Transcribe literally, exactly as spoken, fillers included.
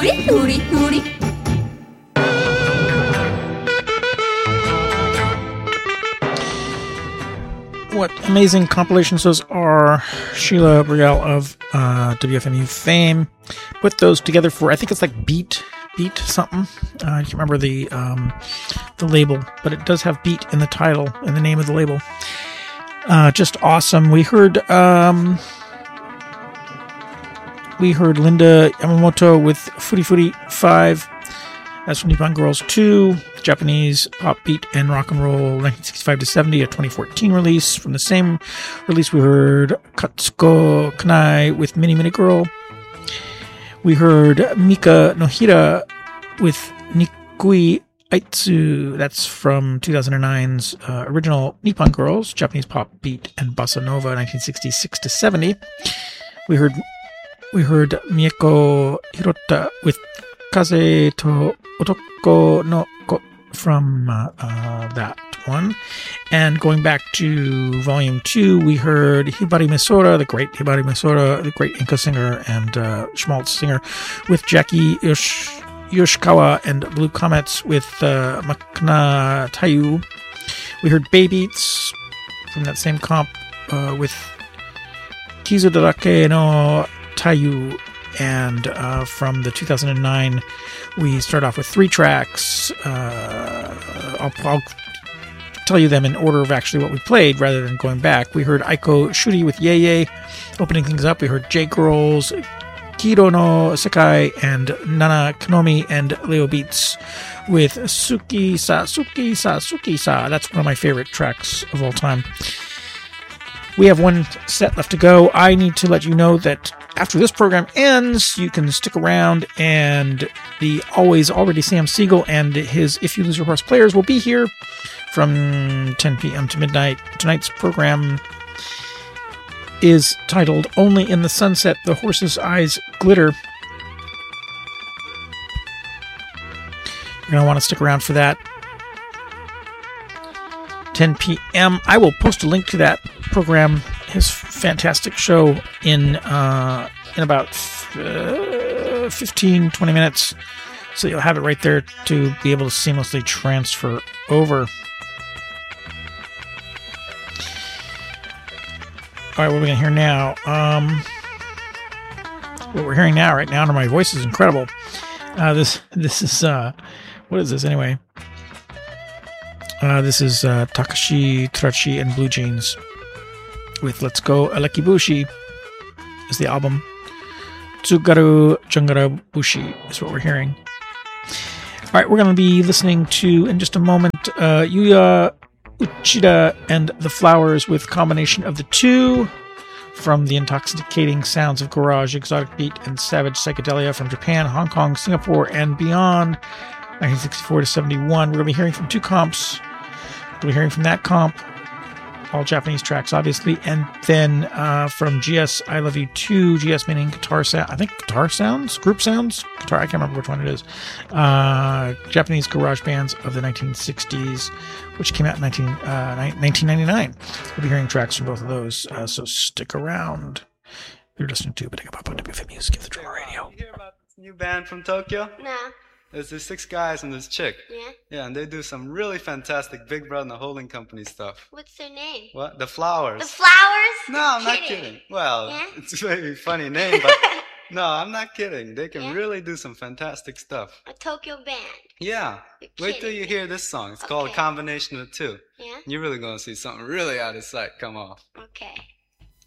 Hooty, hooty, hooty. What amazing compilations those are. Sheila Brielle of uh, W F M U fame put those together for, I think it's like Beat, Beat something. Uh, I can't remember the um, the label, but it does have Beat in the title, in the name of the label. Uh, just awesome. We heard um, we heard Linda Yamamoto with Furi Furi five. That's from Nippon Girls two, Japanese pop beat and rock and roll nineteen sixty-five to seventy, a twenty fourteen release. From the same release, we heard Katsuko Kanai with Mini Mini Girl. We heard Mika Nohira with Nikui Aitsu. That's from two thousand nine's uh, original Nippon Girls, Japanese pop beat and bossa nova, nineteen sixty-six to seventy. We heard we heard Mieko Hirota with Kaze to Otoko no Ko from uh, uh, that one. And going back to volume two, we heard Hibari Misora, the great Hibari Misora, the great Inca singer and uh, schmaltz singer, with Jackie Yosh- Yoshikawa and Blue Comets with uh, Makana Tayu. We heard Bay Beats from that same comp uh, with Kizudorake no Tayu. And uh, from the two thousand nine, we start off with three tracks. Uh, I'll, I'll tell you them in order of actually what we played rather than going back. We heard Aiko Shuri with Ye Ye opening things up. We heard J-Girls, Kiro no Sekai, and Nana Kanomi and Leo Beats with Suki Sa, Suki Sa, Suki Sa. That's one of my favorite tracks of all time. We have one set left to go. I need to let you know that after this program ends, you can stick around, and the always already Sam Siegel and his If You Lose Your Horse players will be here from ten p.m. to midnight. Tonight's program is titled Only in the Sunset, The Horse's Eyes Glitter. You're going to want to stick around for that. ten p.m. I will post a link to that program, his fantastic show, in uh, in about uh, fifteen, twenty minutes. So you'll have it right there to be able to seamlessly transfer over. All right, what are we going to hear now? Um, what we're hearing now, right now, under my voice is incredible. Uh, this this is, uh, what is this anyway? Uh, this is uh, Takashi Tarachi and Blue Jeans with Let's Go Alekibushi is the album. Tsugaru Jungara Bushi is what we're hearing. All right, we're going to be listening to, in just a moment, uh, Yuya Uchida and The Flowers with combination of the two from the intoxicating sounds of garage, exotic beat, and savage psychedelia from Japan, Hong Kong, Singapore, and beyond, nineteen sixty-four to seventy-one. We're going to be hearing from two comps. We'll be hearing from that comp, all Japanese tracks, obviously, and then uh, from G S I Love You two, G S meaning guitar sound, I think guitar sounds, group sounds, guitar, I can't remember which one it is. Uh, Japanese garage bands of the nineteen sixties, which came out in nineteen, uh, nineteen ninety-nine. We'll be hearing tracks from both of those, uh, so stick around. You're listening to Betting Up on W F M Music, Give the Drummer Radio. You hear about this new band from Tokyo? No. There's these six guys and this chick. Yeah? Yeah, and they do some really fantastic Big Brother and the Holding Company stuff. What's their name? What? The Flowers. The Flowers? No, I'm not Kidding. kidding. Well, Yeah? it's a very funny name, but no, I'm not kidding. They can Yeah? really do some fantastic stuff. A Tokyo band. Yeah. You're Wait till kidding you me. hear this song. It's called A Okay. Combination of the Two. Yeah? You're really going to see something really out of sight come off. Okay.